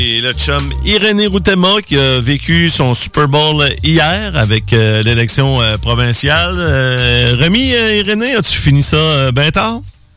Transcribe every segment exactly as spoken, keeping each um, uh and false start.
Et le chum Irénée Routema qui a vécu son Super Bowl hier avec euh, l'élection euh, provinciale. Euh, Rémi, euh, Irénée, as-tu fini ça euh, bien tard?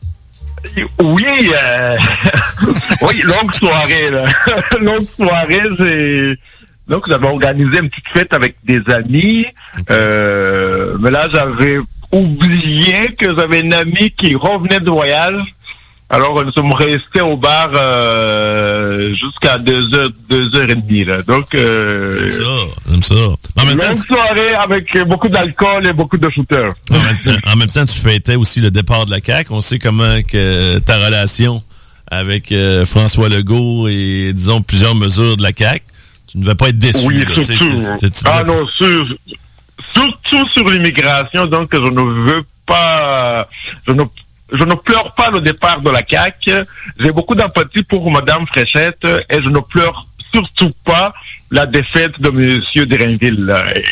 Oui, euh... oui, longue soirée, là. longue soirée, j'ai... Donc, j'avais organisé une petite fête avec des amis. Okay. Euh... Mais là, j'avais oublié que j'avais une amie qui revenait de voyage. Alors, nous sommes restés au bar euh, jusqu'à deux heures, deux heures et demie. Là. Donc, euh, j'aime ça, j'aime ça. En même longue temps, soirée avec beaucoup d'alcool et beaucoup de shooters. En même temps, en même temps, tu fêtais aussi le départ de la C A Q. On sait comment que ta relation avec euh, François Legault et, disons, plusieurs mesures de la C A Q, tu ne devais pas être déçu. Oui, là, surtout. T'sais, t'sais, ah non, sur, surtout sur l'immigration. Donc, je ne veux pas... Je ne Je ne pleure pas le départ de la C A Q. J'ai beaucoup d'empathie pour Madame Fréchette et je ne pleure surtout pas la défaite de Monsieur Drainville.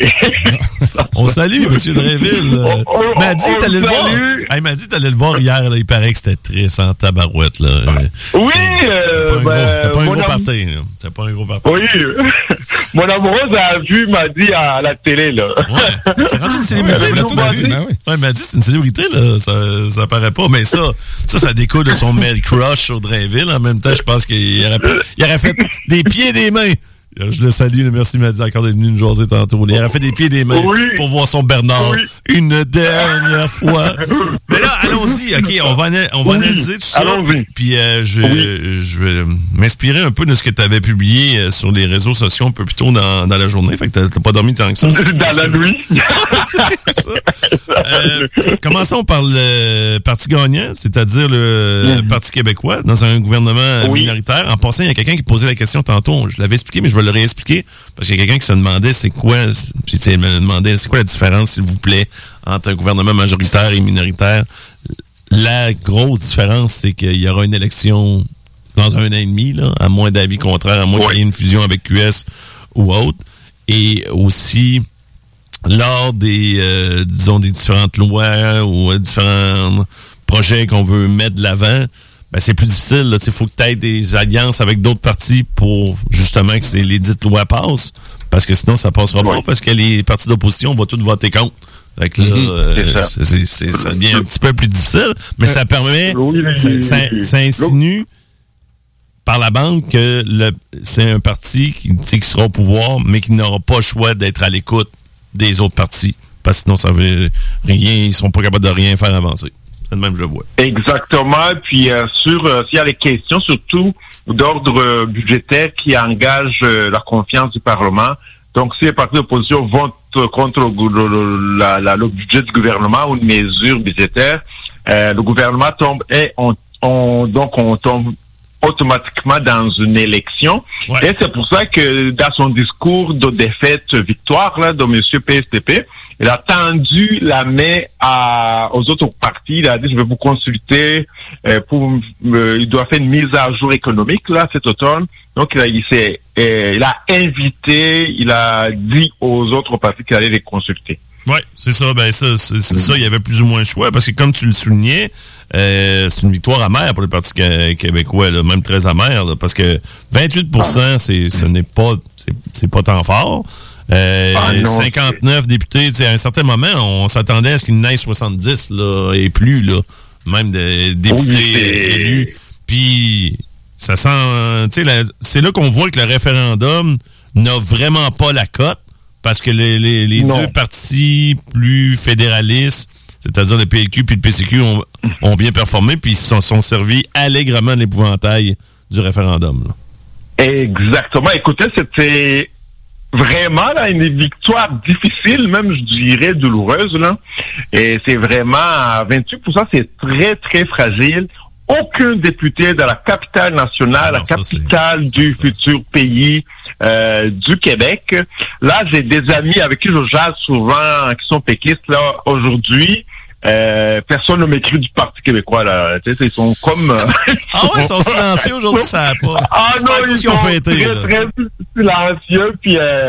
On salue Monsieur Drainville. Il m'a dit que t'allais le voir. Il m'a dit que t'allais le voir hier. Là. Il paraît que c'était triste en tabarouette. Là. Oui. Euh, c'était pas un gros, ben, gros am... party. C'était pas un gros party. Oui. Mon amoureuse a vu, m'a dit à la télé. Là. Ouais. C'est rendu une célébrité. Là, tout vu. Ben oui. Ouais, il m'a dit c'est une célébrité. Là. Ça, ça paraît pas. Mais ça, ça, ça découle de son male crush sur Drainville. En même temps, je pense qu'il aurait, il aurait fait des pieds et des mains. Je le salue, merci Madi encore d'être venu nous jaser tantôt. Il a fait des pieds et des mains oui. pour voir son Bernard oui. une dernière fois. Mais là, allons-y, ok, on va, on va oui. analyser tout ça. Allons-y. Puis euh, je, oui. je vais m'inspirer un peu de ce que tu avais publié euh, sur les réseaux sociaux un peu plus tôt dans, dans la journée. Fait que t'as, t'as pas dormi tant que ça. Dans la nuit. C'est ça. Euh, commençons par le Parti gagnant, c'est-à-dire le mmh. Parti québécois, dans un gouvernement oui. minoritaire. En passant, il y a quelqu'un qui posait la question tantôt. Je l'avais expliqué, mais je vais le réexpliquer, parce qu'il y a quelqu'un qui se demandait c'est quoi, j'ai me demandé c'est quoi la différence, s'il vous plaît, entre un gouvernement majoritaire et minoritaire. La grosse différence, c'est qu'il y aura une élection dans un an et demi, là, à moins d'avis contraire, à moins ouais. qu'il y ait une fusion avec Q S ou autre. Et aussi, lors des, euh, disons, des différentes lois ou euh, différents projets qu'on veut mettre de l'avant, ben, c'est plus difficile. Il faut que tu aies des alliances avec d'autres partis pour justement que les dites lois passent. Parce que sinon, ça passera oui. pas. Parce que les partis d'opposition vont tous voter contre. Fait que là, mm-hmm, euh, c'est ça. C'est, c'est, ça devient un petit peu plus difficile. Mais ça permet, oui, oui, ça, ça, ça insinue par la bande que le, c'est un parti qui, qui sera au pouvoir, mais qui n'aura pas le choix d'être à l'écoute des autres partis. Parce que sinon, ça veut rien, ils seront pas capables de rien faire avancer. C'est le même, je le vois. Exactement. Puis euh, sur euh, s'il y a des questions, surtout d'ordre euh, budgétaire qui engagent euh, la confiance du Parlement. Donc, si les partis d'opposition votent contre le, le, la, la, le budget du gouvernement ou une mesure budgétaire, euh, le gouvernement tombe et on, on donc on tombe automatiquement dans une élection. Ouais. Et c'est pour ça que dans son discours de défaite victoire là de M. P S T P, il a tendu la main à, aux autres partis. Il a dit, je vais vous consulter euh, pour... Euh, il doit faire une mise à jour économique, là, cet automne. Donc, il a, il, s'est, euh, il a invité, il a dit aux autres partis qu'il allait les consulter. Oui, c'est ça. Ben ça, c'est, c'est mmh. ça. Il y avait plus ou moins le choix. Parce que, comme tu le soulignais, euh, c'est une victoire amère pour le Parti québécois, là, même très amère. Là, parce que vingt-huit pour cent, c'est, ce n'est pas, c'est, c'est pas tant fort. Euh, ah non, cinquante-neuf c'est... députés, tu sais, à un certain moment, on s'attendait à ce qu'il n'aille soixante-dix, là, et plus, là, même de députés oui, élus. Puis, ça sent, tu sais, c'est là qu'on voit que le référendum n'a vraiment pas la cote, parce que les, les, les deux partis plus fédéralistes, c'est-à-dire le P L Q puis le P C Q, ont, ont bien performé, puis ils se sont, sont servis allègrement de l'épouvantail du référendum, là. Exactement. Écoutez, c'était vraiment là une victoire difficile, même je dirais douloureuse là. Et c'est vraiment à vingt-huit pour cent, c'est très très fragile. Aucun député de la capitale nationale, alors, la capitale ça, du futur pays euh, du Québec. Là, j'ai des amis avec qui je jase souvent, qui sont péquistes là aujourd'hui. Euh, personne ne m'écrit du Parti québécois, là. Tu sais, ils sont comme... Euh, ah ouais, ils sont silencieux aujourd'hui, ça n'a pas... Ah non, ils sont fêté, très, là. très silencieux, puis euh,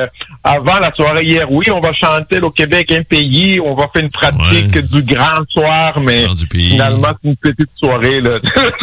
avant la soirée hier, oui, on va chanter le Québec, un pays, on va faire une pratique ouais. du grand soir, mais finalement, c'est une petite soirée, là.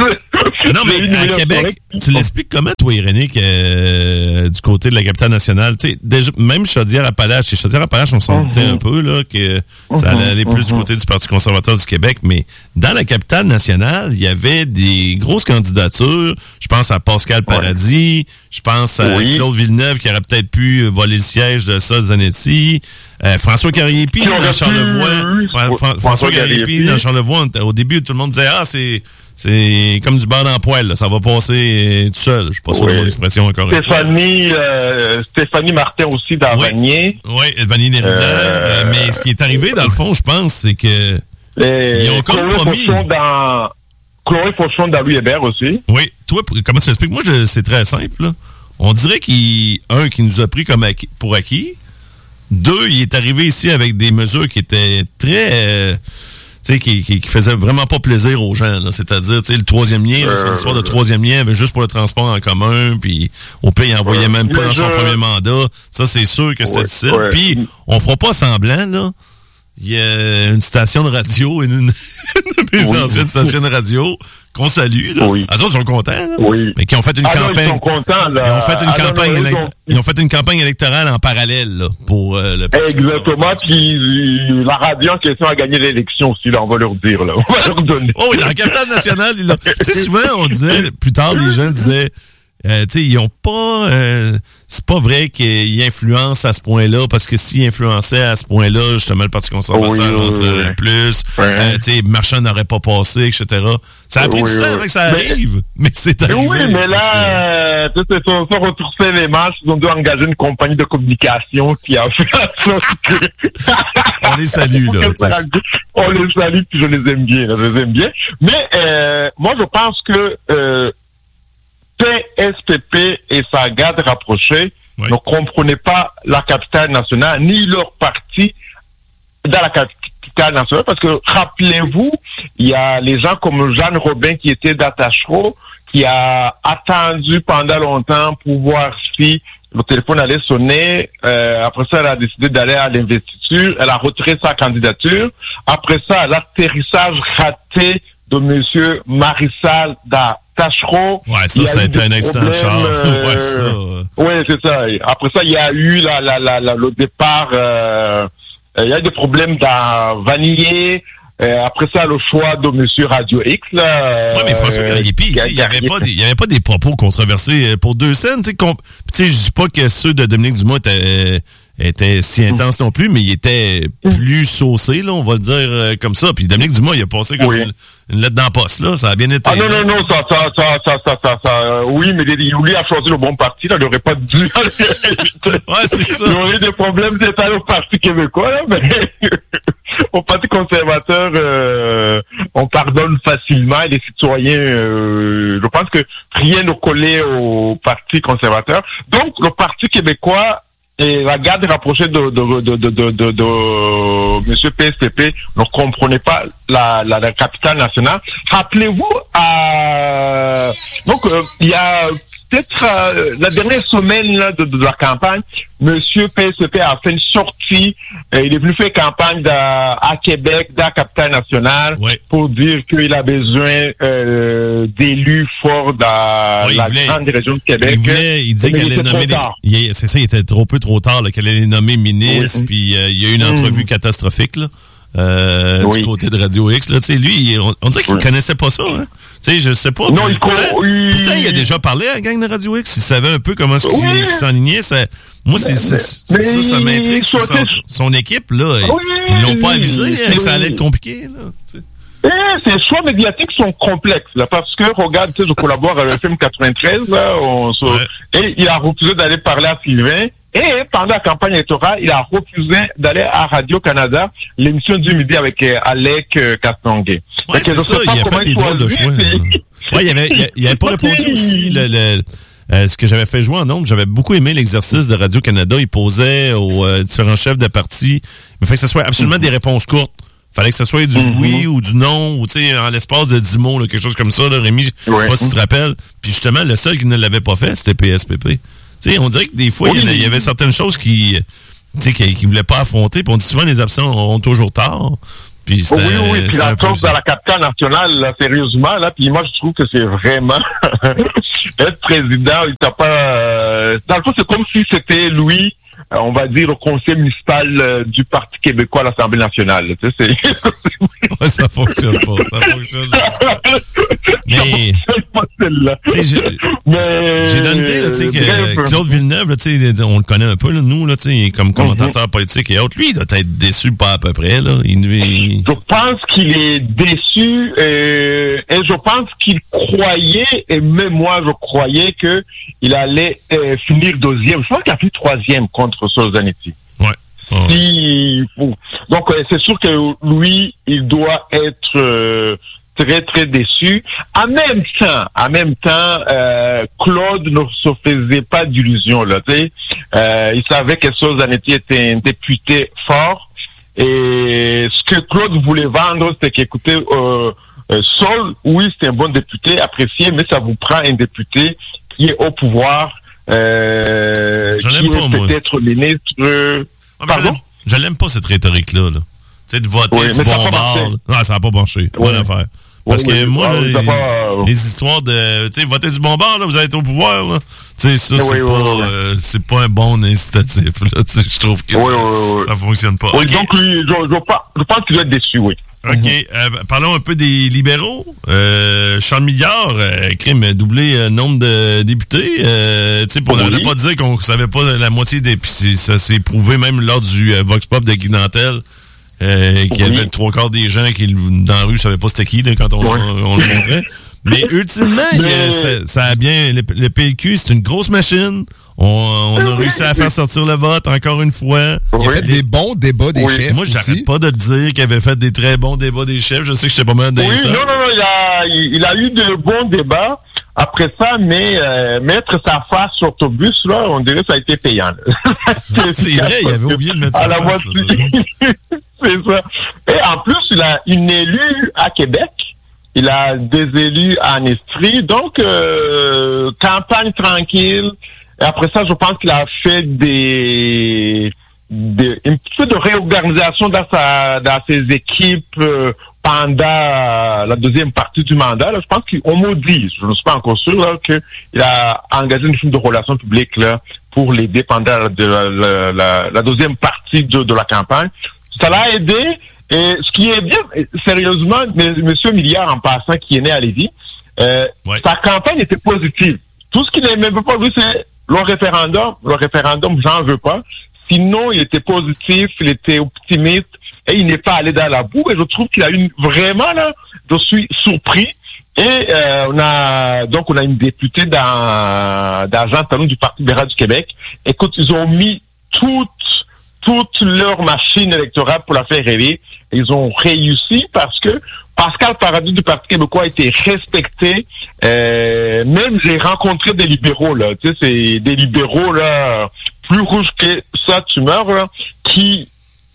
Non, mais à Québec, soirée. Tu l'expliques comment, toi, Irénique, euh, du côté de la capitale nationale? Tu sais, déjà, même Chaudière-Appalaches, chez Chaudière-Appalaches, on s'en doutait mm-hmm. un peu, là, que ça allait aller plus mm-hmm. du côté du Parti conservateur du Québec, mais dans la capitale nationale, il y avait des grosses candidatures. Je pense à Pascal Paradis, ouais. je pense à oui. Claude Villeneuve, qui aurait peut-être pu voler le siège de Sol Zanetti. Euh, François Carrier-Py dans Charlevoix. Fra- Fra- François, François Carrier-Py dans Charlevoix. Au début, tout le monde disait, ah, c'est, c'est comme du beurre dans le poêle, là. Ça va passer tout seul. Je suis pas sûr oui. de mon expression encore. Stéphanie, euh, Stéphanie Martin aussi dans oui. Vanier. Oui, Vanier Nérivière. Euh, mais ce qui est arrivé, dans le fond, je pense, c'est que ils ont comme pas mis... Dans... Chloé Fauchon dans Louis Hébert aussi. Oui. Toi, comment tu l'expliques? Moi, je, c'est très simple, là. On dirait qu'il, un, qui nous a pris comme acquis, pour acquis. Deux, il est arrivé ici avec des mesures qui étaient très, euh, tu sais, qui, qui, qui faisaient vraiment pas plaisir aux gens, là. C'est-à-dire, tu sais, le troisième lien, là, c'est l'histoire de troisième lien, mais juste pour le transport en commun, puis au pire, il envoyait même pas dans son premier mandat. Ça, c'est sûr que c'était ouais, difficile. Ouais. Puis, on fera pas semblant, là. Il y a une station de radio, une, une de mes oui. anciennes stations de radio qu'on salue, là. Oui. Les autres sont contents, là. Oui. Mais qui ont fait une ah campagne. Non, ils sont contents, là. Ils ont fait une ah campagne, non, non, élect... ils, ont... ils ont fait une campagne électorale en parallèle, là, pour euh, le Parti Exactement, puis la radio en question a gagné l'élection aussi, là, on va leur dire, là. On va leur donner. Oh oui, dans la capitale nationale, il a... tu sais, souvent, on disait, plus tard, les gens disaient, euh, tu sais, ils ont pas, euh, c'est pas vrai qu'ils influencent à ce point-là, parce que s'ils influençaient à ce point-là, justement, le Parti conservateur oui, rentrerait oui. plus, oui. euh, tu sais, Marchand n'aurait pas passé, et cetera. Ça a pris oui, du temps oui. avant que ça arrive, mais, mais c'est arrivé. Oui, mais là, tu sais, ils sont retourner les manches, ils ont dû engager une compagnie de communication qui a fait ça. On les salue, là. On les salue, puis je les aime bien, là, je les aime bien. Mais, euh, moi, je pense que, euh, P S P P et sa garde rapprochée oui. ne comprenaient pas la capitale nationale, ni leur parti dans la capitale nationale, parce que, rappelez-vous, il y a les gens comme Jeanne Robin qui était d'Attachereau, qui a attendu pendant longtemps pour voir si le téléphone allait sonner. Euh, après ça, elle a décidé d'aller à l'investiture. Elle a retiré sa candidature. Après ça, l'atterrissage raté de monsieur Marissal d'Attachereau. Ouais, ça, ça a été un accident de char. Euh, ouais, ça. Oui, c'est ça. Après ça, il y a eu la, la, la, la, le départ, euh, il y a eu des problèmes dans Vanier. Euh, après ça, le choix de monsieur Radio X, là. Oui, mais François Carrier-Py, il n'y avait pas des, il y avait pas des propos controversés pour deux scènes, tu sais, je dis pas que ceux de Dominique Dumas étaient, étaient si intenses non plus, mais ils étaient plus saucés, là, on va le dire euh, comme ça. Puis Dominique Dumas, il a passé comme oui. une, une lettre dans la poste, là, ça a bien été. Ah non, non, non, ça, ça, ça, ça, ça, ça, ça euh, oui, mais lui a choisi le bon parti, là, il n'aurait pas dû. Ouais, c'est ça. Il aurait des problèmes d'état au Parti québécois, là, mais au Parti conservateur, euh, on pardonne facilement et les citoyens, euh, je pense que rien ne collait au Parti conservateur. Donc, le Parti québécois et la garde rapprochée de, de, de, de, de, de, de monsieur P S P P ne comprenait pas la, la, la capitale nationale. Rappelez-vous, à, donc, euh, il y a peut-être euh, la dernière semaine là, de, de la campagne, monsieur P S P a fait une sortie. Euh, il est venu faire campagne à, à Québec, dans la capitale nationale, oui. pour dire qu'il a besoin euh, d'élus forts dans oui, la voulait, grande région de Québec. Il, voulait, il disait qu'elle allait nommer les, c'est ça, il était trop peu trop tard, là, qu'elle allait les nommer ministres, oui. puis euh, il y a eu une entrevue mmh. catastrophique là, euh, oui. du côté de Radio X. Là, lui, on, on dirait qu'il ne oui. connaissait pas ça. Hein? Tu sais, je sais pas. Non, il pourtant, il... pourtant, il a déjà parlé à la gang de Radio X. Il savait un peu comment est-ce qu'il oui. s'enlignait. Ça, moi, c'est, c'est, c'est, mais ça, ça m'intrigue. Son, son équipe, là, oui. ils l'ont pas avisé hein, que ça allait être compliqué. Là, et ces choix médiatiques sont complexes, là, parce que, regarde, tu sais, je collabore à le F M quatre-vingt-treize, là, on se... ouais. et il a refusé d'aller parler à Sylvain. Et pendant la campagne électorale, il a refusé d'aller à Radio-Canada, l'émission du midi avec euh, Alec euh, Castonguay. Ouais, c'est ça, il a fait des drôles de choix. Ouais, il avait, il, il avait pas répondu aussi, le, le, euh, ce que j'avais fait jouer en nombre. J'avais beaucoup aimé l'exercice de Radio-Canada. Il posait aux euh, différents chefs de parti. Il fallait que ce soit absolument mm-hmm. des réponses courtes. Fallait que ce soit du mm-hmm. oui ou du non, ou tu sais, en l'espace de dix mots, là, quelque chose comme ça, là, Rémi, je sais ouais. pas si tu te rappelles. Puis justement, le seul qui ne l'avait pas fait, c'était P S P P. sais, on dirait que des fois, oui, il, y avait, il y avait certaines choses qui, tu sais, qui, qui voulaient pas affronter. Puis on dit souvent les absents ont toujours tort. Puis oh, oui, oui, puis la chose dans la capitale nationale, là, sérieusement, là, puis moi je trouve que c'est vraiment être président, il t'a pas. Euh, dans le fond, c'est comme si c'était lui. On va dire au conseil municipal euh, du Parti québécois à l'Assemblée nationale. Tu sais, c'est... ouais, ça fonctionne pas. Ça fonctionne pas. Mais... Ça fonctionne pas celle-là. J'ai, Mais... j'ai donné l'idée, là, tu sais, que Claude Villeneuve, là, tu sais, on le connaît un peu, là, nous, là, tu sais, comme commentateur mm-hmm. politique et autres. Lui, il doit être déçu pas à peu près, là. Il, il... Je pense qu'il est déçu euh, et je pense qu'il croyait, et même moi, je croyais que il allait euh, finir deuxième. Je pense qu'il a fait troisième contre Solzhenitsyn. Ouais. Oh. Si, donc, euh, c'est sûr que lui, il doit être euh, très, très déçu. En même temps, en même temps, euh, Claude ne se faisait pas d'illusions, là, tu sais. Euh, il savait que Solzhenitsyn était un député fort. Et ce que Claude voulait vendre, c'était qu'écoutez, euh, euh, Sol, oui, c'est un bon député, apprécié, mais ça vous prend un député qui est au pouvoir, euh, je l'aime qui pas, est moi. peut-être ministre. Euh, ah, pardon? Je l'aime, je l'aime pas cette rhétorique-là. Là. Tu sais, de voter oui, du bombard. Ah, ça n'a pas marché. Oui. Bonne affaire. Parce oui, que oui, moi, oui, là, les, pas... les histoires de, tu sais, voter du bombard, là, vous allez être au pouvoir, là. Tu sais, ça, oui, c'est, oui, pas, oui. Euh, c'est pas un bon incitatif, là. Tu sais, je trouve que oui, ça, oui, oui. ça fonctionne pas. Oui, okay. donc, lui, je, je, je pense qu'il doit être déçu, oui. OK. Mm-hmm. Euh, parlons un peu des libéraux. Euh, Charles Milliard, euh, crime, a doublé le nombre de députés. Euh, tu sais, pour oui. ne pas dire qu'on savait pas la moitié des... Puis ça s'est prouvé même lors du euh, Vox Pop de Guy Nantel. Euh, qu'il y oui. avait trois quarts des gens qui, dans la rue, ne savaient pas c'était qui là, quand on, oui. on, on le montrait. Mais ultimement, Mais... A, ça, ça a bien... Le, le P L Q, c'est une grosse machine. On, on a réussi à faire sortir le vote, encore une fois. Il a fait des bons débats des oui. chefs. Moi, j'arrête aussi. pas de te dire qu'il avait fait des très bons débats des chefs. Je sais que j'étais pas mal dans oui, ça. Non, non, non, il a, il a eu de bons débats. Après ça, mais euh, mettre sa face sur l'autobus, là, on dirait que ça a été payant. c'est, c'est vrai, il avait oublié de mettre sa face. C'est ça. Et en plus, il a une élue à Québec. Il a des élus en Estrie. Donc, euh, campagne tranquille. Et après ça, je pense qu'il a fait des, des un petit peu de réorganisation dans sa, dans ses équipes euh, pendant la deuxième partie du mandat. Là, je pense qu'on m'a dit, je ne suis pas encore sûr, là, qu'il a engagé une firme de relations publiques là pour l'aider pendant de la, la, la, la deuxième partie de, de la campagne. Ça l'a aidé. Et ce qui est bien, sérieusement, M. Milliard, en passant, qui est né à Lévis, euh, ouais. sa campagne était positive. Tout ce qu'il n'aimait pas, lui, c'est le référendum. Le référendum, j'en veux pas. Sinon, il était positif, il était optimiste, et il n'est pas allé dans la boue. Et je trouve qu'il a une, vraiment, là, je suis surpris. Et euh, on a donc on a une députée dans, dans Jean Talon du Parti libéral du Québec. Écoute, ils ont mis toutes toute leur machine électorale pour la faire rêver. Ils ont réussi parce que Pascal Paradis du Parti québécois a été respecté. Euh, même j'ai rencontré des libéraux, là. Tu sais, c'est des libéraux, là, plus rouges que ça, tu meurs, là, qui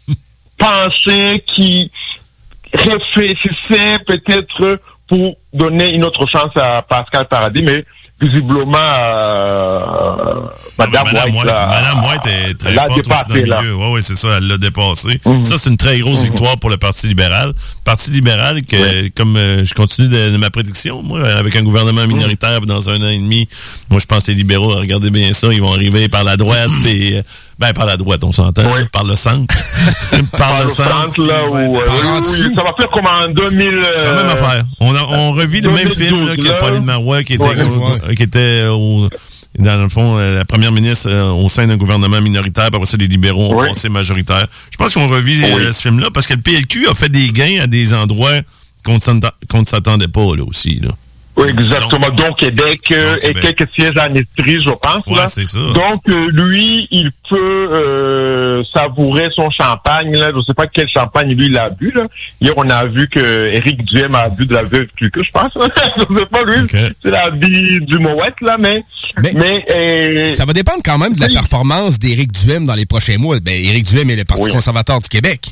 pensaient, qui réfléchissaient peut-être pour donner une autre chance à Pascal Paradis, mais visiblement, euh, Madame, Madame White, White, là, Madame White est très forte aussi dans le milieu. Oui, oui, c'est ça, elle l'a dépassé. Mm-hmm. Ça, c'est une très grosse mm-hmm. victoire pour le Parti libéral. Parti libéral, que oui. comme euh, je continue de, de ma prédiction, moi, avec un gouvernement minoritaire mm-hmm. dans un an et demi, moi, je pense que les libéraux, regardez bien ça, ils vont arriver par la droite, et ben, par la droite, on s'entend, oui. par le centre. par, par le centre. centre là, ouais, où, euh, oui, ça va faire comme en deux mille... C'est la même affaire. On, a, on revit le même film là, que Pauline Marois, qui était, ouais, au, ouais. qui était au, dans le fond, la première ministre euh, au sein d'un gouvernement minoritaire, puis après ça, les libéraux ont oui. passé majoritaire. Je pense qu'on revit oui. euh, ce film-là, parce que le P L Q a fait des gains à des endroits qu'on ne s'attendait pas, là, aussi, là. Oui, exactement. Donc, donc Québec euh, donc, et Québec. quelques sièges en Estrie, je pense. Ouais, là. C'est ça. Donc, euh, lui, il peut euh, savourer son champagne. Là. Je ne sais pas quel champagne lui il a bu. Là. Hier, on a vu que Éric Duhem a bu de la veuve Cloutier, je pense. Je ne sais pas lui. Okay. C'est la vie du Mouette, là, mais... Mais, mais euh, ça va dépendre quand même de la oui. performance d'Éric Duhem dans les prochains mois. Ben, Éric Duhem est le Parti oui. conservateur du Québec.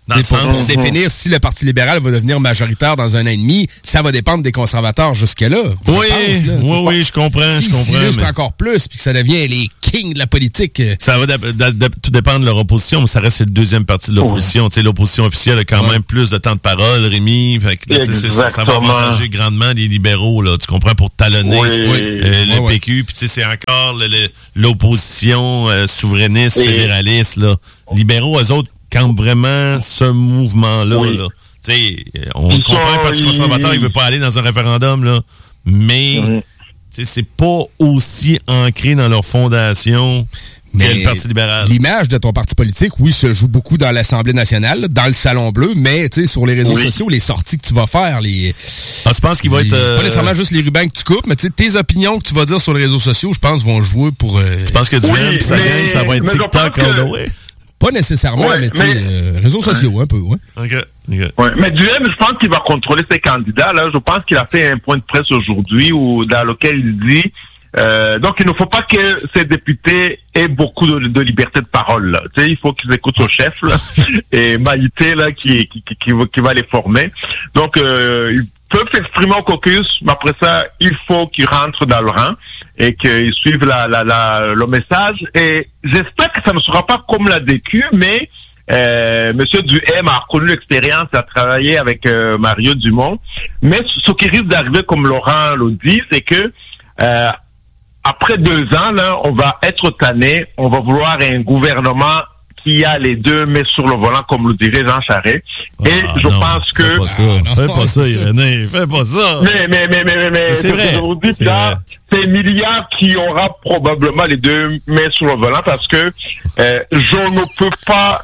Pour, pour définir si le Parti libéral va devenir majoritaire dans un an et demi, ça va dépendre des conservateurs jusque-là. Oui, pense, là, oui, oui, je comprends, si, je comprends. Si mais... encore plus, puis que ça devient les kings de la politique. Ça va d- d- d- tout dépendre de leur opposition, mais ça reste le deuxième parti de l'opposition. Oh. L'opposition officielle a quand ouais. même plus de temps de parole, Rémi. Fait que, là, ça, ça va avantager grandement les libéraux, là, tu comprends, pour talonner oui. euh, le ouais, P Q. Puis c'est encore le, le, l'opposition euh, souverainiste, et... fédéraliste. Là. Libéraux, eux autres, quand vraiment ce mouvement-là, oui. là, tu sais, on ils comprend sont, le Parti conservateur, il veut pas aller dans un référendum, là, mais mm-hmm. tu sais, c'est pas aussi ancré dans leur fondation mais que le Parti libéral. L'image de ton parti politique, oui, se joue beaucoup dans l'Assemblée nationale, dans le Salon Bleu, mais tu sais, sur les réseaux oui. sociaux, les sorties que tu vas faire, les. Ah, je pense qu'il va les, être. Euh... Pas nécessairement juste les rubans que tu coupes, mais tu sais, tes opinions que tu vas dire sur les réseaux sociaux, je pense, vont jouer pour. Euh... Tu penses que du oui, même, ça gagne, ça va être TikTok all the way? Pas nécessairement, ouais, mais tu sais, euh, réseaux sociaux, un peu, ouais. OK. okay. Ouais, mais Duhem, je pense qu'il va contrôler ses candidats, là. Je pense qu'il a fait un point de presse aujourd'hui où, dans lequel il dit, euh, donc il ne faut pas que ces députés aient beaucoup de, de liberté de parole, là. Tu sais, il faut qu'ils écoutent au chef, là. Et Maïté, là, qui, qui, qui, qui, qui va les former. Donc, euh, ils peuvent s'exprimer au caucus, mais après ça, il faut qu'ils rentrent dans le rang et qu'ils suivent la, la, la, le message. Et j'espère que ça ne sera pas comme la D Q, mais euh, M. Duhem a reconnu l'expérience, a travaillé avec euh, Mario Dumont. Mais ce qui risque d'arriver, comme Laurent l'a dit, c'est que euh, après deux ans, là, on va être tanné, on va vouloir un gouvernement qui a les deux mains sur le volant, comme le dirait Jean Charest. Et ah, je non, pense que... Fais pas ça, ah, fais pas ça, Irénée, fais pas ça. Mais, mais, mais, mais, mais, c'est vrai. Je vous dis, c'est là, c'est Milliard qui aura probablement les deux mains sur le volant parce que euh, je ne peux pas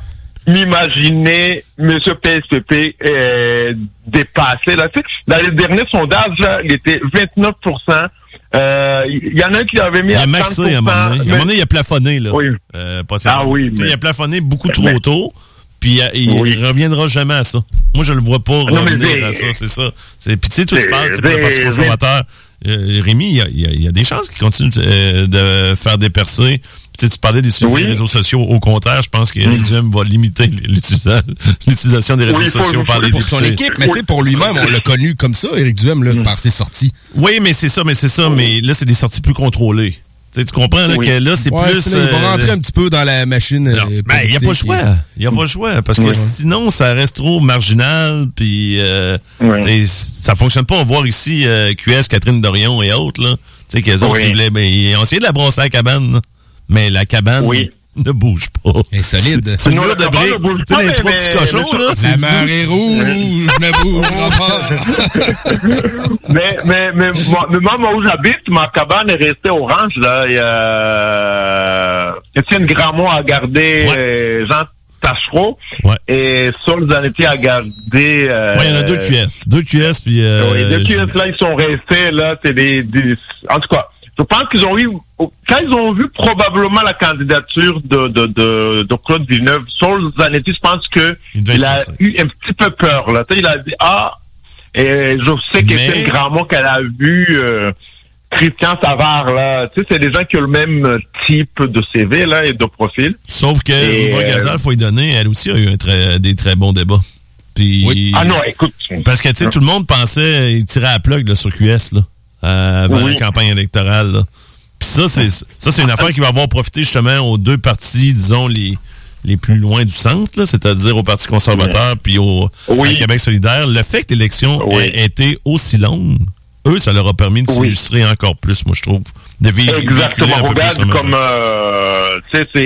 m'imaginer M. P S P P euh, dépasser. Là, tu sais, dans les derniers sondages, là, il était vingt-neuf pour cent. Il euh, y en a un qui avait mis il a à maxé, trente pour cent. À un moment donné, mais... à un moment donné, il a plafonné. Là. Oui. Euh, pas ah oui. Mais... Il a plafonné beaucoup trop mais... tôt, puis il ne oui. reviendra jamais à ça. Moi, je le vois pas non, revenir à ça, c'est ça. C'est... Puis tu sais, tout se passe, pour le Parti conservateur. Euh, Rémi, il y a, y, a, y a des chances qu'il continue euh, de faire des percées. Tu sais, tu parlais des oui. réseaux sociaux. Au contraire, je pense qu'Éric mmh. Duhem va limiter l'utilisation des réseaux oui, sociaux par les pour députés. Son équipe, mais tu sais, pour lui-même, on l'a connu comme ça, Éric Duhem, là, mmh. par ses sorties. Oui, mais c'est ça, mais c'est ça, mais là, c'est des sorties plus contrôlées. Tu comprends là, oui. que là, c'est ouais, plus... C'est là, il va rentrer euh, un petit peu dans la machine. Non, euh, ben, il n'y a pas le choix. Il n'y a pas le choix. Parce que ouais. sinon, ça reste trop marginal. Puis, euh, ouais. ça ne fonctionne pas. On voit ici euh, Q S, Catherine Dorion et autres, là. Tu sais, qu'elles autres, oui. ils, voulaient, ben, ils ont essayé de la brosser à la cabane, là. Mais la cabane... Oui. ne bouge pas. Elle est solide. C'est une mur de briques. Tu sais, les trois petits cochons, là. La mer est rouge, ne bougera pas. mais, mais, mais, moi, mais moi, où j'habite, ma cabane est restée orange, là. Il y a, Étienne Gramont a gardé ouais. Jean Tachereau. Ouais. Et Saul Zanetti a gardé, euh, ouais, il y en a deux Q S. Deux Q S, puis, euh, oui, deux Q S, là, ils sont restés, là. C'est des, des, en tout cas, je pense qu'ils ont eu, quand ils ont vu probablement la candidature de, de, de, de Claude Villeneuve, Saul Zanetti, je pense que il, il a eu un petit peu peur, là. Tu sais, il a dit, ah, et je sais qu'Étienne Mais... Gramont, qu'elle a vu, euh, Christian Savard, là. Tu sais, c'est des gens qui ont le même type de C V, là, et de profil. Sauf que, Rouba Gazal, euh... faut y donner, elle aussi a eu un très, des très bons débats. Puis, oui. Ah non, écoute. Parce que, tu sais, hein? tout le monde pensait, il tirait à la plug, là, sur Q S, là. Euh, avant oui. la campagne électorale. Là. Puis ça, c'est ça, c'est une affaire qui va avoir profité justement aux deux partis, disons, les, les plus loin du centre, là, c'est-à-dire au Parti conservateur oui. puis au oui. Québec solidaire. Le fait que l'élection oui. ait été aussi longue, eux, ça leur a permis de oui. s'illustrer encore plus, moi, je trouve. De vivre, exactement. Regarde comme... Euh, tu sais,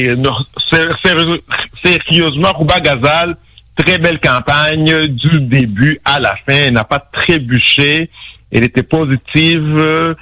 c'est sérieusement, Rouba Gazal, très belle campagne du début à la fin. Elle n'a pas trébuché. Elle était positive.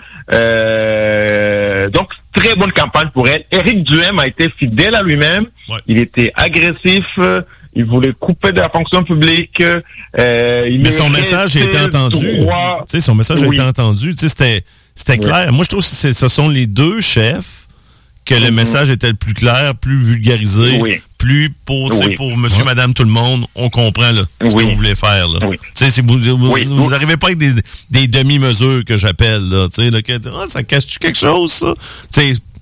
Euh, donc, très bonne campagne pour elle. Éric Duhem a été fidèle à lui-même. Ouais. Il était agressif. Il voulait couper de la fonction publique. Euh, il Mais son message a été entendu. Tu sais, son message oui. a été entendu. Tu sais, c'était, c'était oui. clair. Moi, je trouve que c'est, ce sont les deux chefs que mm-hmm. le message était le plus clair, plus vulgarisé, oui. plus pour, oui. pour monsieur, ouais. madame, tout le monde, on comprend là, ce oui. qu'on voulait faire. Là. Oui. Si vous vous, oui. vous arrivez pas avec des, des demi-mesures que j'appelle, là, là que, oh, ça cache-tu quelque chose, ça? T'sais,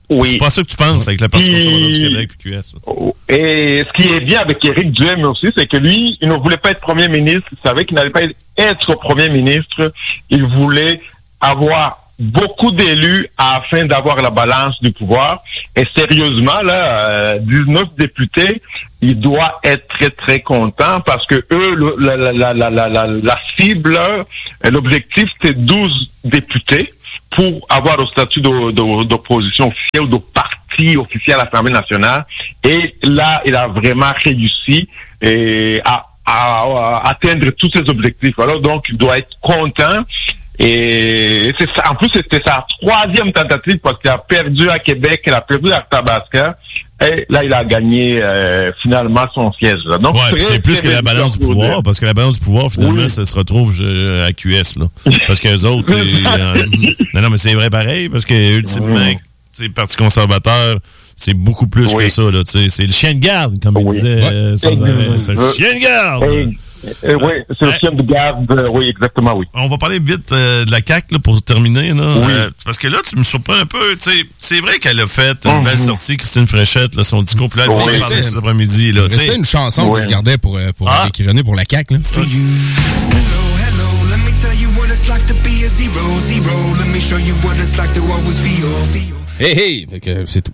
Oui. C'est pas ça que tu penses avec la Parti conservateur du Québec et Q S. Et ce qui est bien avec Éric Duhem aussi, c'est que lui, il ne voulait pas être premier ministre. Il savait qu'il n'allait pas être premier ministre. Il voulait avoir beaucoup d'élus afin d'avoir la balance du pouvoir. Et sérieusement, là, euh, dix-neuf députés, il doit être très, très content parce que eux, le, la, la, la, la, la, la cible, l'objectif, c'est douze députés pour avoir le statut de, de, d'opposition officielle ou de parti officiel à l'Assemblée nationale. Et là, il a vraiment réussi et à, à, à atteindre tous ses objectifs. Alors donc, il doit être content. Et c'est ça, en plus, c'était sa troisième tentative parce qu'il a perdu à Québec, il a perdu à Tabasca. Et là, il a gagné euh, finalement son siège. Là. Donc, ouais, c'est plus que la balance du pouvoir, parce que la balance du pouvoir, finalement, oui. ça se retrouve euh, à Q S. Là. Parce que les autres, euh, non, non, mais c'est vrai pareil, parce que ultimement, oui. le Parti conservateur, c'est beaucoup plus oui. que ça. Là, c'est le chien de garde, comme oui. il disait. Ouais. Euh, c'est le chien de garde. Oui. Euh, oui, c'est le chien de garde. Euh, oui, exactement, oui. On va parler vite euh, de la C A Q là, pour terminer. Là. Oui. Euh, parce que là, tu me surprends un peu. C'est vrai qu'elle a fait une mm-hmm. belle sortie, Christine Fréchette, là, son discours. Puis là, elle oui, parlait cet après-midi. C'était une chanson oui. que je gardais pour, pour ah. écrire pour la C A Q. Là. For you. Hello, hello, let me tell you what it's like to be a zero, zero. Let me show you what it's like to always be your Hey, hey! Fait que c'est tout.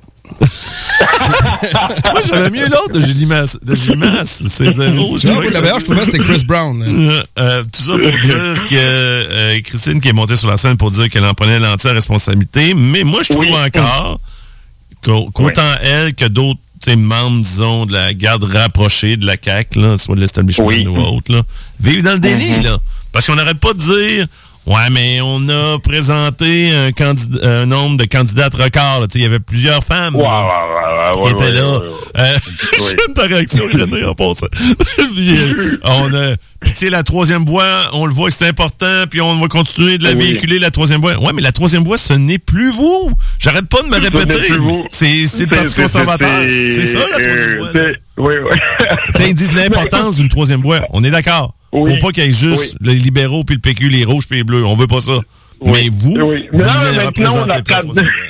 Moi, j'avais mieux l'autre de Julie Masse. De Julie Masse, c'est zéro. Non, la meilleure, je trouvais, c'était Chris Brown. Euh, euh, tout ça pour dire que euh, Christine qui est montée sur la scène pour dire qu'elle en prenait l'entière responsabilité. Mais moi, je trouve oui. encore qu'autant oui. elle que d'autres membres, disons, de la garde rapprochée de la C A Q, là, soit de l'establishment oui. ou autre, là, vivent dans le déni. Mm-hmm. Là, parce qu'on n'arrête pas de dire... Ouais, mais on a présenté un, candidat, un nombre de candidates records. Il y avait plusieurs femmes wow, là, wow, wow, qui ouais, étaient ouais, là. Ouais, euh, oui. J'aime ta réaction, René, en passant. Puis, euh, on a, puis tu sais, la troisième voie, on le voit que c'est important, puis on va continuer de la oui. véhiculer, la troisième voie. Ouais, mais la troisième voie, ce n'est plus vous. J'arrête pas de me répéter. C'est le Parti conservateur. C'est ça, la troisième voie. Oui, oui. T'sais, ils disent l'importance d'une troisième voie. On est d'accord. Oui. Faut pas qu'il y ait juste oui. les libéraux puis le P Q, les rouges puis les bleus. On veut pas ça. Oui. Mais vous, oui. Mais là, vous maintenant, on a quatre...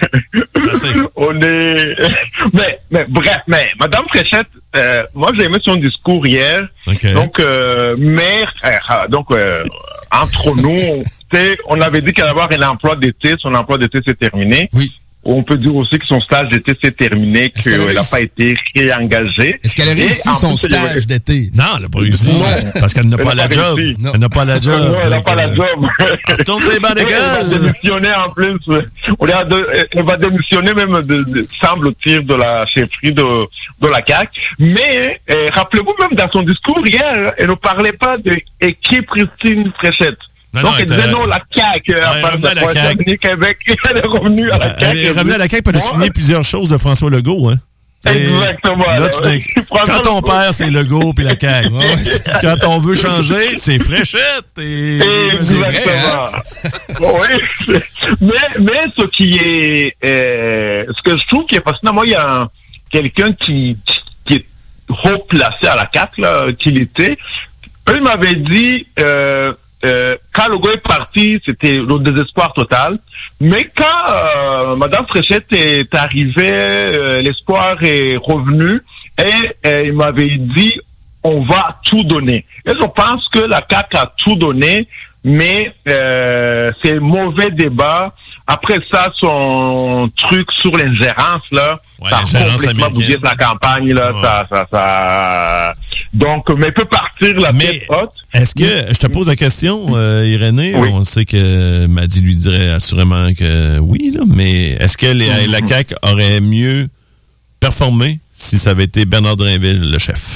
on est... mais, mais, bref, mais, Madame Fréchette, euh, moi, j'ai aimé son discours hier. Okay. Donc, euh, mais, euh, donc, euh, entre nous, on avait dit qu'elle allait avoir un emploi d'été. Son emploi d'été s'est terminé. Oui. On peut dire aussi que son stage d'été s'est terminé, qu'elle n'a pas été réengagée. Est-ce qu'elle a réussi son plus, stage avait... d'été? Non, elle n'a pas réussi. Non. Parce qu'elle n'a pas, pas la job. Non. Elle n'a pas la job. Non, elle n'a pas la job. Retourne ses bancs d'école. Elle va démissionner en plus. On a de, elle va démissionner même, de, de, semble-t-il, de la chefferie de, de la C A Q. Mais, euh, rappelez-vous même dans son discours hier, elle ne parlait pas d'équipe Christine Fréchette. Non, donc, non, elle disait non, la C A Q. Elle est revenue à la C A Q. Québec, elle est revenue à la C A Q. Elle est revenue à la C A Q pour souligner plusieurs choses de François Legault, hein. Exactement. Là, tu quand on perd, c'est Legault puis la C A Q. Quand on veut changer, c'est Fréchette. Et... Exactement. Vrai, hein? Oui. Mais, mais ce qui est, euh, ce que je trouve qui est fascinant, moi, il y a quelqu'un qui, qui est haut placé à la C A Q, là, qu'il était. Eux, il m'avait dit, euh, Euh, quand Legault est parti, c'était le désespoir total. Mais quand euh, Mme Fréchette est arrivée, euh, l'espoir est revenu et euh, il m'avait dit on va tout donner. Et je pense que la C A Q a tout donné, mais euh, c'est un mauvais débat. Après ça, son truc sur l'ingérence, là, ouais, ça a complètement bougé la campagne, là, ouais. ça, ça, ça... Donc, mais il peut partir la mais tête haute. Est-ce que, je te pose la question, euh, Irénée, oui. On sait que Madi lui dirait assurément que oui, là, mais est-ce que les, mm-hmm. la C A Q aurait mieux performé si ça avait été Bernard Drainville, le chef?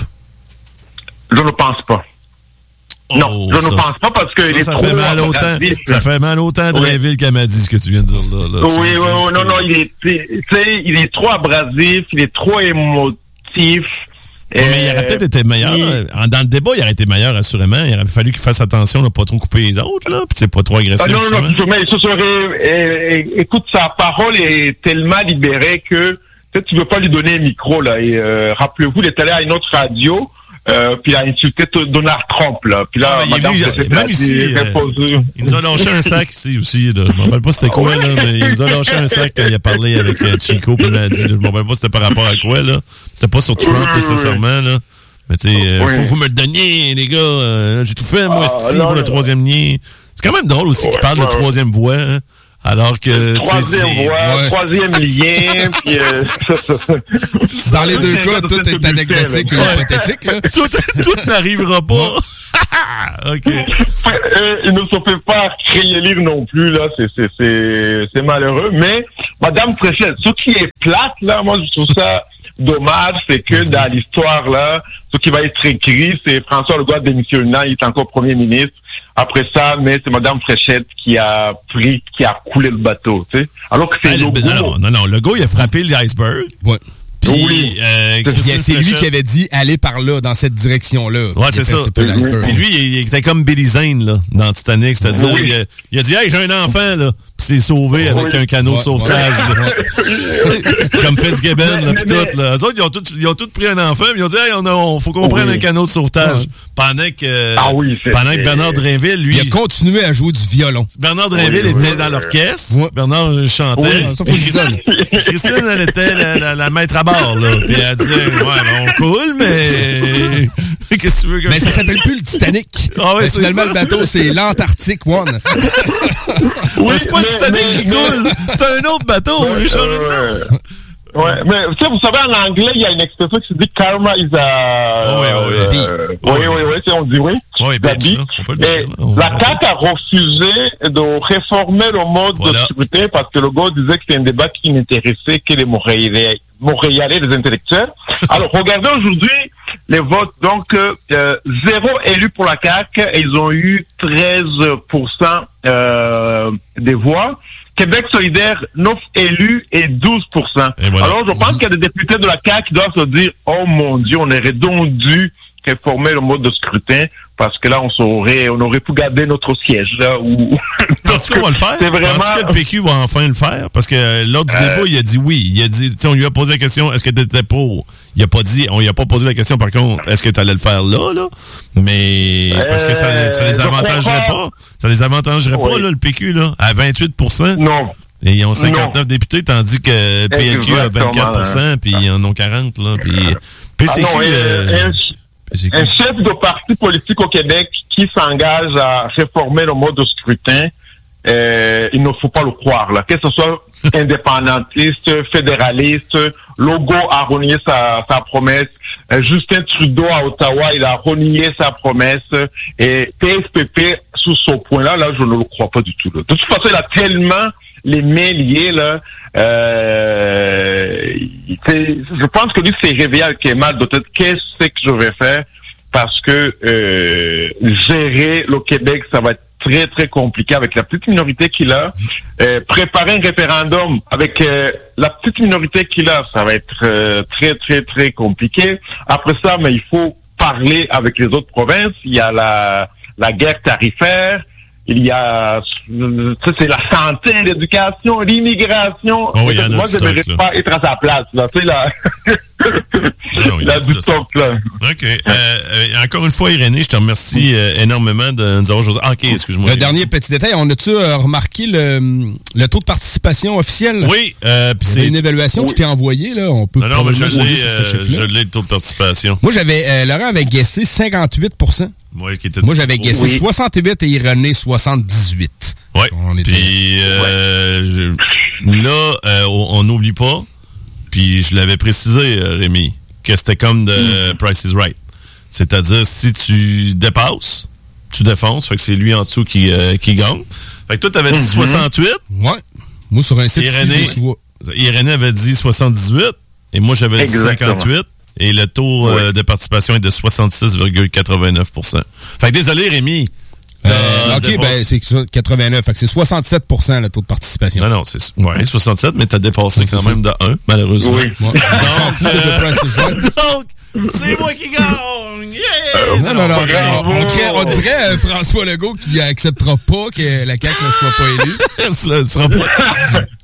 Je ne pense pas. Oh, non, je ça, ne pense pas parce que ça, il est ça trop fait mal autant, ça fait mal autant à Drainville oui. qu'à Madi, ce que tu viens de dire là. là oui, oui, oui, non, non, il est, tu sais, il est trop abrasif, il est trop émotif. Oui, mais il aurait peut-être été meilleur. Il... Dans le débat, il aurait été meilleur, assurément. Il aurait fallu qu'il fasse attention de ne pas trop couper les autres, là, puis c'est pas trop agressif. Ah, non, non, non, mais ce serait, euh, écoute, sa parole est tellement libérée que, tu sais, tu veux pas lui donner un micro, là. Et, euh, rappelez-vous, il est allé à une autre radio, Euh, puis il a insulté Donald Trump, là. Puis là, ah, madame, lui, il, même ici, euh, il nous a lâché un sac ici aussi, là. Je me rappelle pas c'était quoi, là, mais il nous a lâché un sac quand il a parlé avec euh, Chico, puis il m'a dit, là, je me rappelle pas c'était par rapport à quoi, là. C'était pas sur Trump, oui, nécessairement, là. Mais tu sais, euh, oui. faut que vous me le donniez, les gars. Euh, j'ai tout fait, moi, ah, aussi, pour le troisième lien. C'est quand même drôle aussi ouais, qu'il parle ouais, de troisième voie, hein. Alors que troisième voie, ouais. troisième lien, puis euh, dans les deux cas, tout est anecdotique et hypothétique. Là. Tout, tout n'arrivera pas. Ok. Euh, il ne se fait pas créer lire non plus là, c'est c'est c'est c'est malheureux. Mais Madame Fréchette, ce qui est plate là, moi je trouve ça dommage, c'est que dans l'histoire là, ce qui va être écrit, c'est François Legault démissionnant, il est encore premier ministre. Après ça, mais c'est Madame Fréchette qui a pris, qui a coulé le bateau, tu sais. Alors que c'est ah, Legault. Non, non, non, Legault, il a frappé l'iceberg. Ouais. Puis, oui. Euh, c'est lui qui avait dit aller par là, dans cette direction-là. Ouais, c'est ça. Puis lui, il était comme Billy Zane, là, dans Titanic. C'est-à-dire, oui. il, il a dit, hey, j'ai un enfant, là. Puis s'est sauvé avec oui. un canot ouais, de sauvetage, ouais. là. Comme Fitzgibbon, là, pis tout, là. Eux autres, ils ont tous, ils ont tous pris un enfant, mais ils ont dit, hey, on, a, on faut qu'on prenne oui. un canot de sauvetage. Ouais. Pendant que, ah oui, c'est, pendant que Bernard Drinville, lui. Il a continué à jouer du violon. Bernard Drinville oui, était oui, dans oui, l'orchestre. Oui. Bernard chantait. Oui, ça faut Christine, Christine, elle était la, la, la maître à bord, là. Puis elle disait, ouais, ben, on coule, mais, qu'est-ce que tu veux que mais ça s'appelle plus le Titanic. Ah ouais, c'est finalement, ça. le bateau, c'est l'Antarctic One. Oui, c'est pas le Titanic qui coule. C'est un autre bateau. Ouais, il change euh, ouais, mais tu sais, vous savez, en anglais, il y a une expression qui se dit karma is a... Oui, oui, euh, oui. Oui, oui, oui, on dit oui. Oui, bitch, là, on peut le dire, et la C A Q a refusé de réformer le mode voilà. de scrutin parce que le gars disait que c'était un débat qui n'intéressait que les Montréalais, Montréalais, les intellectuels. Alors, regardez aujourd'hui les votes. Donc, euh, zéro élu pour la C A Q et ils ont eu treize pour cent euh, des voix. Québec solidaire, neuf élus et douze pour cent. Et voilà. Alors, je pense mmh. qu'il y a des députés de la C A Q qui doivent se dire, oh mon Dieu, on aurait donc dû réformer le mode de scrutin parce que là, on saurait, on aurait pu garder notre siège, là, où... Est-ce qu'on va le faire? C'est vraiment... Est-ce que le P Q va enfin le faire? Parce que lors du euh... débat, il a dit oui. Il a dit, tu sais, on lui a posé la question, est-ce que tu étais pour? Il a pas dit, on lui a pas posé la question, par contre, est-ce que tu allais le faire là, là? Mais, parce que ça, ça les avantagerait pas. Ça les avantagerait oui. pas, là, le P Q, là, à vingt-huit pour cent. Non. Et ils ont cinquante-neuf non. députés, tandis que P L Q a vingt-quatre pour cent, hein. Puis ils en ont quarante, là. Puis P C Q... Ah non, euh, un chef de parti politique au Québec qui s'engage à réformer le mode de scrutin, euh, il ne faut pas le croire, là. Que ce soit indépendantiste, fédéraliste, Legault a renié sa, sa promesse, euh, Justin Trudeau à Ottawa, il a renié sa promesse, et P S P P, sous ce point-là, là, je ne le crois pas du tout, là. De toute façon, il a tellement les mains liées, là, euh, je pense que lui s'est réveillé avec un mal de tête. Qu'est-ce que je vais faire? Parce que euh, gérer le Québec, ça va être très, très compliqué avec la petite minorité qu'il a. Euh, préparer un référendum avec euh, la petite minorité qu'il a, ça va être euh, très, très, très compliqué. Après ça, mais il faut parler avec les autres provinces. Il y a la, la guerre tarifaire. Il y a, ça c'est la santé, l'éducation, l'immigration. Oh oui, moi, je ne mérite pas être à sa place, là. Tu sais, là. Non, il y a du stock, là. OK. Euh, euh, encore une fois, Irénée, je te remercie euh, énormément de nous avoir joué. Ah, OK, excuse-moi. Le dernier petit détail, on a-tu euh, remarqué le, le taux de participation officiel? Oui. Euh, puis c'est une évaluation oui. qui t'est envoyée, là. On peut non, non, mais je l'ai, euh, je l'ai, le taux de participation. Moi, j'avais, euh, Laurent avait guessé cinquante-huit pour cent. Ouais, qui était Moi, j'avais guessé oui. soixante-huit et Irénée soixante-dix-huit. Oui. Puis euh, ouais. je, là, euh, on n'oublie pas, puis je l'avais précisé, Rémi, que c'était comme de mm. Price is Right. C'est-à-dire, si tu dépasses, tu défonces, fait que c'est lui en dessous qui, euh, qui gagne. Fait que toi, t'avais dit mm-hmm. soixante-huit. Ouais. Moi, sur un site, Irénée, Irénée avait dit soixante-dix-huit, et moi, j'avais Exactement. dit cinquante-huit. Et le taux oui. euh, de participation est de soixante-six virgule quatre-vingt-neuf pour cent. Fait que désolé, Rémi. Euh, OK, ben c'est quatre-vingt-neuf. Fait que c'est soixante-sept pour cent le taux de participation. Non, non, c'est ouais, soixante-sept, mais t'as dépassé ouais, quand même de un, malheureusement. Oui. Ouais. Donc, donc, c'est moi qui gagne! Yeah! Non, non, non. On, on, on, on dirait euh, François Legault qui acceptera pas que la C A Q ne soit pas élue. Ça sera pas...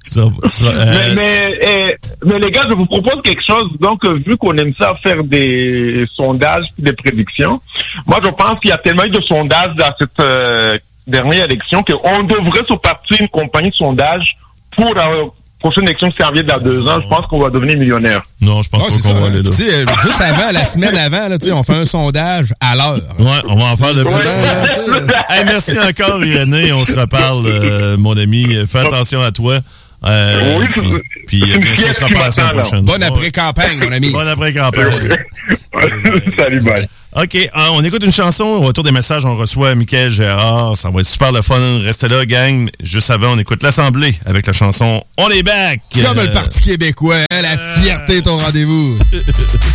Ça, ça, euh... mais, mais, eh, mais les gars, je vous propose quelque chose. Donc, vu qu'on aime ça faire des sondages, des prédictions, moi, je pense qu'il y a tellement eu de sondages dans cette euh, dernière élection qu'on devrait se partir une compagnie de sondage pour la prochaine élection qui servir dans deux ans. Je pense qu'on va devenir millionnaire. Non, je pense oh, pas qu'on ça, va aller là. Euh, juste avant, la semaine avant, là, on fait un sondage à l'heure. Ouais, on va en faire de plus. Ouais. Hey, merci encore, Irénée. On se reparle, euh, mon ami. Fais attention à toi. Euh, oui, puis, puis euh, bien sûr, on se reparle la semaine prochaine. Bonne après-campagne, mon ami. Bonne après-campagne. Salut, bye. OK, hein, on écoute une chanson. Au retour des messages, on reçoit Michael Gérard. Ça va être super le fun. Restez là, gang. Juste avant, on écoute l'Assemblée avec la chanson On est back. Comme euh... le Parti québécois, hein, la fierté est au rendez-vous.